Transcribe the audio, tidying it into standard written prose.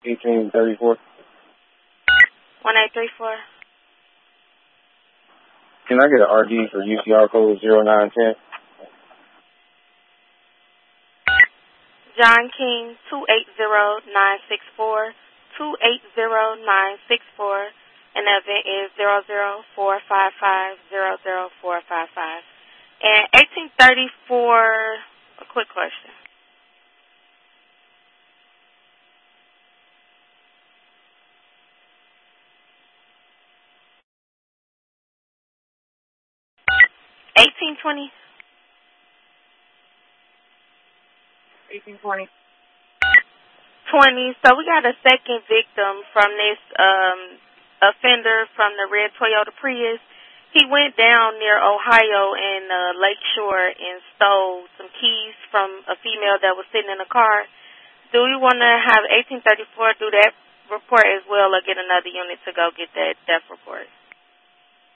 1834. 1834. Can I get an RD for UCR code 0910? John King, 280964, 280964, and the event is 00455-00455. And 1834, a quick question. $1820. 1820. 20. So we got a second victim from this offender from the red Toyota Prius. He went down near Ohio and Lakeshore and stole some keys from a female that was sitting in a car. Do we want to have 1834 do that report as well, or get another unit to go get that death report?